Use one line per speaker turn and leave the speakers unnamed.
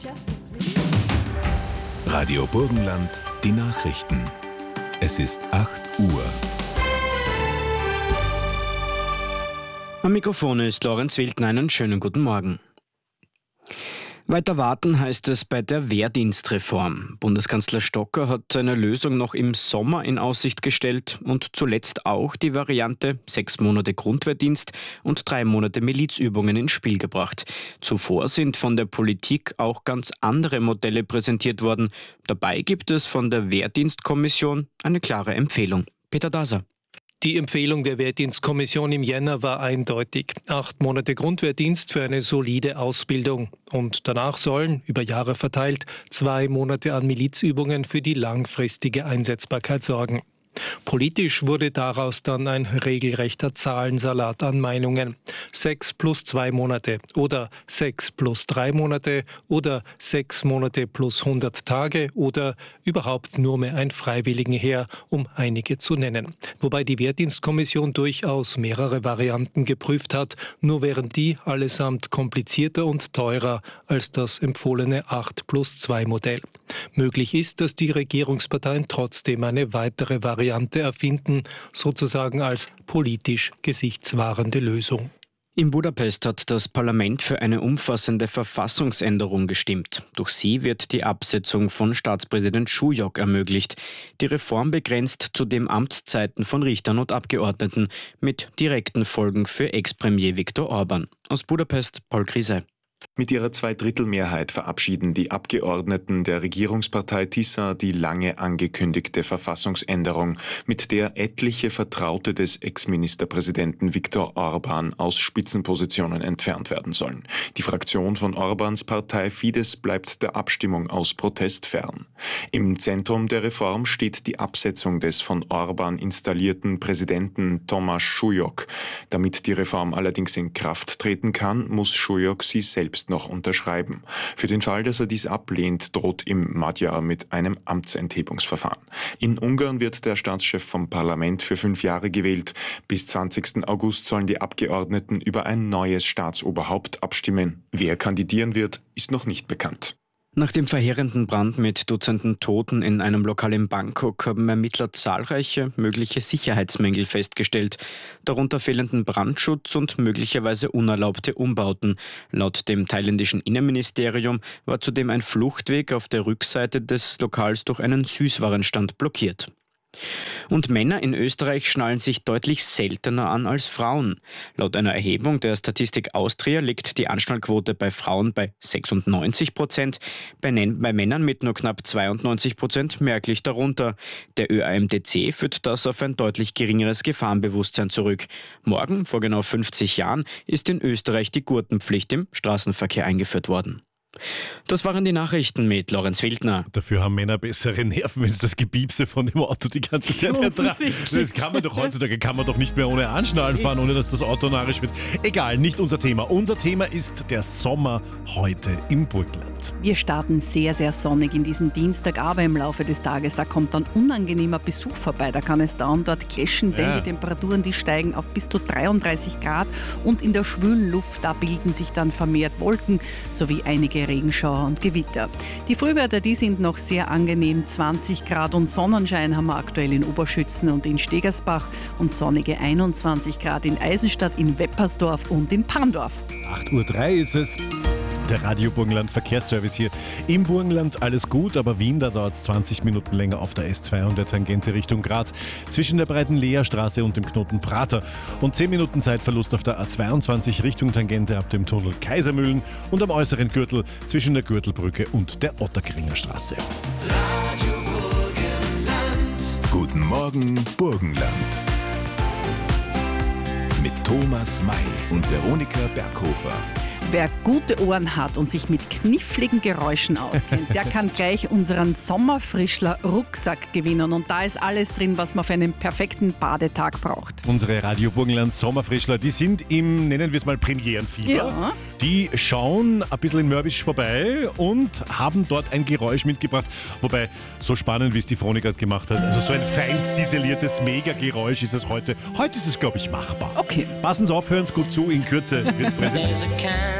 Radio Burgenland, die Nachrichten. Es ist 8 Uhr.
Am Mikrofon ist Lorenz Wildner. Einen schönen guten Morgen. Weiter warten heißt es bei der Wehrdienstreform. Bundeskanzler Stocker hat eine Lösung noch im Sommer in Aussicht gestellt und zuletzt auch die Variante 6 Monate Grundwehrdienst und 3 Monate Milizübungen ins Spiel gebracht. Zuvor sind von der Politik auch ganz andere Modelle präsentiert worden. Dabei gibt es von der Wehrdienstkommission eine klare Empfehlung. Peter Daser.
Die Empfehlung der Wehrdienstkommission im Jänner war eindeutig. 8 Monate Grundwehrdienst für eine solide Ausbildung. Und danach sollen, über Jahre verteilt, 2 Monate an Milizübungen für die langfristige Einsetzbarkeit sorgen. Politisch wurde daraus dann ein regelrechter Zahlensalat an Meinungen. 6 plus 2 Monate oder 6 plus 3 Monate oder 6 Monate plus 100 Tage oder überhaupt nur mehr ein Freiwilligenheer, um einige zu nennen. Wobei die Wehrdienstkommission durchaus mehrere Varianten geprüft hat, nur wären die allesamt komplizierter und teurer als das empfohlene 8 plus 2 Modell. Möglich ist, dass die Regierungsparteien trotzdem eine weitere Variante erfinden, sozusagen als politisch gesichtswahrende Lösung.
In Budapest hat das Parlament für eine umfassende Verfassungsänderung gestimmt. Durch sie wird die Absetzung von Staatspräsident Šujok ermöglicht. Die Reform begrenzt zudem Amtszeiten von Richtern und Abgeordneten mit direkten Folgen für Ex-Premier Viktor Orban. Aus Budapest, Paul Krise.
Mit ihrer Zweidrittelmehrheit verabschieden die Abgeordneten der Regierungspartei TISA die lange angekündigte Verfassungsänderung, mit der etliche Vertraute des Ex-Ministerpräsidenten Viktor Orban aus Spitzenpositionen entfernt werden sollen. Die Fraktion von Orbans Partei Fidesz bleibt der Abstimmung aus Protest fern. Im Zentrum der Reform steht die Absetzung des von Orban installierten Präsidenten Tomáš Šujok. Damit die Reform allerdings in Kraft treten kann, muss Šujok sie selbst noch unterschreiben. Für den Fall, dass er dies ablehnt, droht ihm Magyar mit einem Amtsenthebungsverfahren. In Ungarn wird der Staatschef vom Parlament für 5 Jahre gewählt. Bis 20. August sollen die Abgeordneten über ein neues Staatsoberhaupt abstimmen. Wer kandidieren wird, ist noch nicht bekannt.
Nach dem verheerenden Brand mit Dutzenden Toten in einem Lokal in Bangkok haben Ermittler zahlreiche mögliche Sicherheitsmängel festgestellt, darunter fehlenden Brandschutz und möglicherweise unerlaubte Umbauten. Laut dem thailändischen Innenministerium war zudem ein Fluchtweg auf der Rückseite des Lokals durch einen Süßwarenstand blockiert. Und Männer in Österreich schnallen sich deutlich seltener an als Frauen. Laut einer Erhebung der Statistik Austria liegt die Anschnallquote bei Frauen bei 96%, bei Männern mit nur knapp 92% merklich darunter. Der ÖAMDC führt das auf ein deutlich geringeres Gefahrenbewusstsein zurück. Morgen, vor genau 50 Jahren, ist in Österreich die Gurtenpflicht im Straßenverkehr eingeführt worden. Das waren die Nachrichten mit Lorenz Wildner.
Dafür haben Männer bessere Nerven, wenn es das Gepiepse von dem Auto die ganze Zeit ertragen. Das kann man doch heutzutage nicht mehr ohne Anschnallen fahren, ohne dass das Auto narrisch wird. Egal, nicht unser Thema. Unser Thema ist der Sommer heute im Burgenland.
Wir starten sehr, sehr sonnig in diesen Dienstag, aber im Laufe des Tages, da kommt dann unangenehmer Besuch vorbei. Da kann es da und dort kläschen, denn die Temperaturen, die steigen auf bis zu 33 Grad und in der schwülen Luft, da bilden sich dann vermehrt Wolken sowie einige Regenschauer und Gewitter. Die Frühwerte, die sind noch sehr angenehm. 20 Grad und Sonnenschein haben wir aktuell in Oberschützen und in Stegersbach und sonnige 21 Grad in Eisenstadt, in Weppersdorf und in Pandorf.
8:03 Uhr ist es. Der Radio Burgenland Verkehrsservice hier im Burgenland. Alles gut, aber Wien, da dauert es 20 Minuten länger auf der S2 und der Tangente Richtung Graz. Zwischen der breiten Leastraße und dem Knoten Prater. Und 10 Minuten Zeitverlust auf der A22 Richtung Tangente ab dem Tunnel Kaisermühlen und am äußeren Gürtel zwischen der Gürtelbrücke und der Otterkringer Straße.
Radio Burgenland. Guten Morgen, Burgenland. Mit Thomas May und Veronika Berghofer.
Wer gute Ohren hat und sich mit kniffligen Geräuschen auskennt, der kann gleich unseren Sommerfrischler Rucksack gewinnen. Und da ist alles drin, was man für einen perfekten Badetag braucht.
Unsere Radio Burgenland Sommerfrischler, die sind im, nennen wir es mal, Premierenfieber.
Ja.
Die schauen ein bisschen in Mörbisch vorbei und haben dort ein Geräusch mitgebracht. Wobei, so spannend, wie es die Veronika gerade gemacht hat, also so ein fein ziseliertes Mega-Geräusch ist es heute. Heute ist es, glaube ich, machbar.
Okay.
Passen Sie auf, hören Sie gut zu, in Kürze wird es präsentiert.